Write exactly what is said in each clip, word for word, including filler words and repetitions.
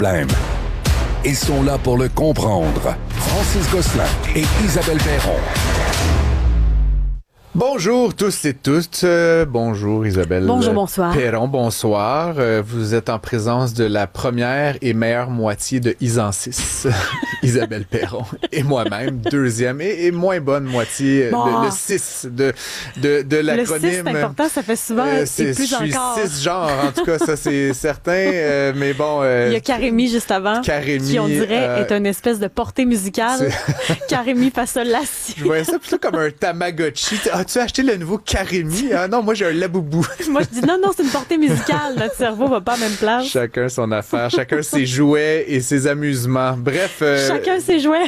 problème. Ils sont là pour le comprendre. Francis Gosselin et Isabelle Perron. Bonjour tous et toutes. Euh, bonjour Isabelle. Bonjour, bonsoir. Perron, bonsoir. Euh, vous êtes en présence de la première et meilleure moitié de Isan six, Isabelle Perron, et moi-même, deuxième et, et moins bonne moitié, bon. le, le six de, de, de l'acronyme. Le six, c'est important, ça fait souvent euh, c'est, plus je suis encore. six genres, en tout cas, ça c'est certain, euh, mais bon... Euh, Il y a Karemi juste avant, Karemi, qui on dirait euh, est une espèce de portée musicale. Karemi fa sol la si. Je voyais ça plutôt comme un Tamagotchi. As-tu acheté le nouveau Karemi? Ah non, moi j'ai un Laboubou. Moi je dis non, non, c'est une portée musicale. Notre cerveau va pas à la même place. Chacun son affaire, chacun ses jouets et ses amusements. Bref. Euh, chacun ses jouets.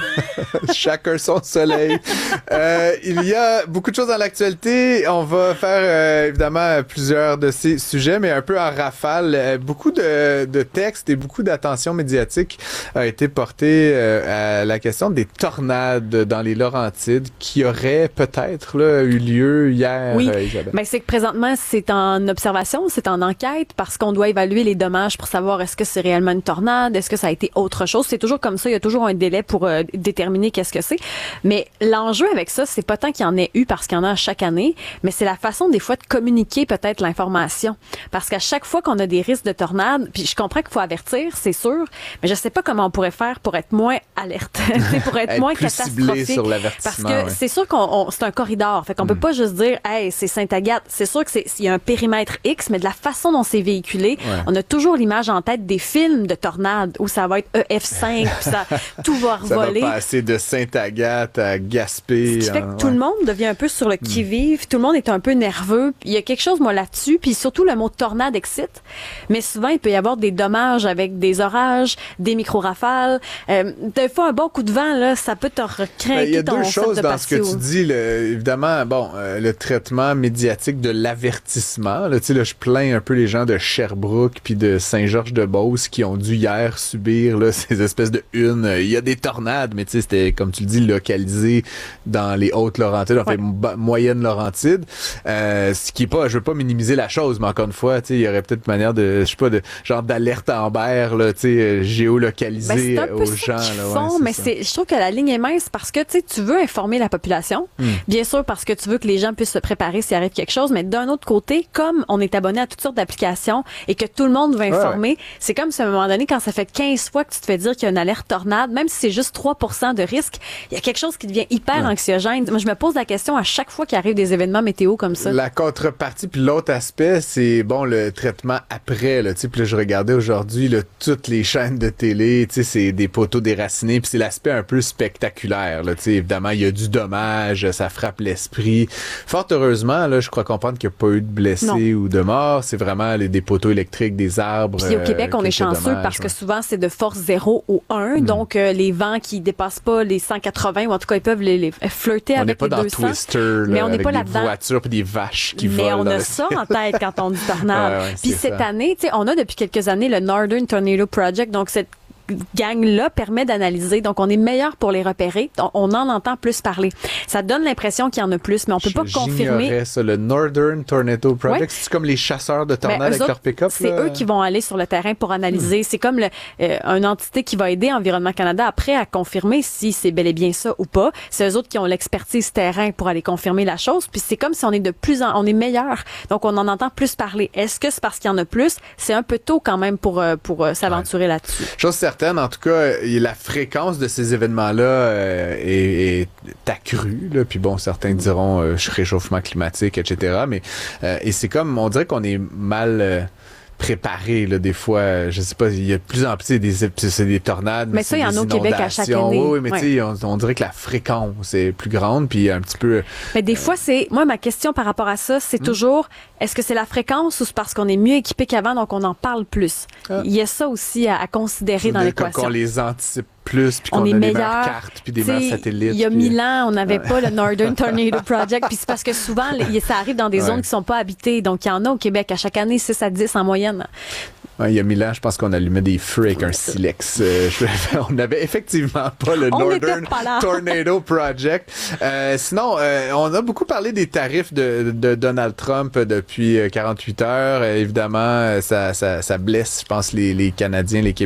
chacun son soleil. Euh, il y a beaucoup de choses dans l'actualité. On va faire euh, évidemment plusieurs de ces sujets, mais un peu en rafale. Euh, beaucoup de, de textes et beaucoup d'attention médiatique a été portée euh, à la question des tornades dans les Laurentides qui auraient peut-être là, eu lieu hier, oui. euh, Isabelle. Ben, c'est que présentement, c'est en observation, c'est en enquête parce qu'on doit évaluer les dommages pour savoir est-ce que c'est réellement une tornade, est-ce que ça a été autre chose. C'est toujours comme ça, il y a toujours un délai pour euh, déterminer qu'est-ce que c'est. Mais l'enjeu avec ça, c'est pas tant qu'il y en ait eu parce qu'il y en a chaque année, mais c'est la façon des fois de communiquer peut-être l'information. Parce qu'à chaque fois qu'on a des risques de tornade, puis je comprends qu'il faut avertir, c'est sûr, mais je sais pas comment on pourrait faire pour être moins alerte, pour être, être moins plus catastrophique. Sur l'avertissement, parce que ouais. c'est sûr qu'on on, c'est un corridor, fait qu'on mm. peut pas juste dire hey, c'est Sainte-Agathe. C'est sûr que c'est il y a un périmètre X, mais de la façon dont c'est véhiculé, ouais. on a toujours l'image en tête des films de tornades où ça va être E F cinq, puis ça tout va revoler. Ça va passer de Sainte-Agathe à Gaspé. Ce qui fait que hein, tout ouais. le monde devient un peu sur le qui-vive, tout le monde est un peu nerveux. Il y a quelque chose moi là-dessus, puis surtout le mot tornade excite, mais souvent il peut y avoir des dommages avec des orages, des micro-rafales. Euh, des fois un bon coup de vent là, ça peut te recraquer. Il y a ton deux set choses de dans patio. ce que tu dis. Le, évidemment, bon, euh, le traitement médiatique de l'avertissement. Là, tu sais, là, je plains un peu les gens de Sherbrooke puis de Saint-Georges-de-Beauce qui ont dû hier subir là, ces espèces de une. Il y a des tornades, mais tu sais, c'était, comme tu le dis, localisé dans les Hautes-Laurentides, en fait, ouais. moyenne Laurentides. Euh, ce qui est pas, je veux pas minimiser la chose, mais encore une fois, tu sais, il y aurait peut-être une manière de, je sais pas, de genre d'alerte Amber, là, tu sais, géolocalisée ben, aux gens. Qu'ils là, font, ouais, c'est mais ça. c'est, je trouve que la ligne est mince parce que tu sais, tu veux informer la population, mm. bien sûr parce que tu veux que les gens puissent se préparer s'il arrive quelque chose, mais d'un autre côté, comme on est abonné à toutes sortes d'applications et que tout le monde va informer, ouais. c'est comme si à un moment donné, quand ça fait quinze fois que tu te fais dire qu'il y a une alerte tornade, même si c'est juste trois pour cent de risque, il y a quelque chose qui devient hyper ouais. anxiogène. Moi, je me pose la question à chaque fois qu'il arrive des événements météo comme ça. La contrepartie, puis l'autre aspect, c'est bon le traitement après. Là, puis là, je regardais aujourd'hui là, toutes les chaînes de télé, c'est des poteaux déracinés, puis c'est l'aspect un peu spectaculaire. Là, évidemment, il y a du dommage, ça frappe l'esprit. Fort heureusement, là, je crois comprendre qu'il n'y a pas eu de blessés non. ou de morts. C'est vraiment les, des poteaux électriques, des arbres. Puis au Québec, euh, on est chanceux dommages, parce ouais. que souvent, c'est de force zéro ou un. Mm. Donc, euh, les vents qui dépassent pas les cent quatre-vingts, ou en tout cas, ils peuvent les, les flirter on avec les deux cents. On n'est pas dans Twister, là, mais on n'est pas des là-dedans. voitures puis des vaches qui mais volent. Mais on a là. ça en tête quand on dit tornade. ouais, ouais, puis cette ça. année, tu sais, on a depuis quelques années le Northern Tornado Project. Donc, cette gang-là permet d'analyser. Donc, on est meilleur pour les repérer. On en entend plus parler. Ça donne l'impression qu'il y en a plus, mais on peut Je, pas confirmer. J'ignorais ça, le Northern Tornado Project. Ouais. C'est comme les chasseurs de tornades ben, avec autres, leur pick-up. C'est là? eux qui vont aller sur le terrain pour analyser. Hmm. C'est comme le, euh, une entité qui va aider Environnement Canada après à confirmer si c'est bel et bien ça ou pas. C'est eux autres qui ont l'expertise terrain pour aller confirmer la chose. Puis c'est comme si on est de plus en, on est meilleur. Donc, on en entend plus parler. Est-ce que c'est parce qu'il y en a plus? C'est un peu tôt quand même pour, pour euh, s'aventurer ouais. là-dessus. Chose certaine, en tout cas, la fréquence de ces événements-là euh, est, est accrue. Là. Puis bon, certains diront euh, réchauffement climatique, et cetera. Mais euh, et c'est comme, on dirait qu'on est mal euh, préparé là, des fois. Je sais pas, il y a de plus en plus c'est des, c'est des tornades. Mais, mais ça, il y en a au Québec à chaque année. Oui, oui mais ouais. tu sais, on, on dirait que la fréquence est plus grande, puis un petit peu. Mais des euh, fois, c'est moi ma question par rapport à ça, c'est hmm. toujours est-ce que c'est la fréquence ou c'est parce qu'on est mieux équipé qu'avant, donc on en parle plus. Ah. Il y a ça aussi à, à considérer dans l'équation. Qu'on les anticipe plus, puis qu'on on a est des meilleur, meilleures cartes, puis des meilleurs satellites. Il y a puis... mille ans, on n'avait pas le Northern Tornado Project, puis c'est parce que souvent, ça arrive dans des ouais. zones qui sont pas habitées. Donc, il y en a au Québec à chaque année, six à dix en moyenne. Ouais, il y a mille ans, je pense qu'on allumait des feux avec un silex. Euh, je, on n'avait effectivement pas le on Northern pas Tornado Project. Euh, sinon, euh, on a beaucoup parlé des tarifs de, de Donald Trump depuis quarante-huit heures. Euh, évidemment, ça, ça, ça blesse, je pense, les, les Canadiens, les Québécois.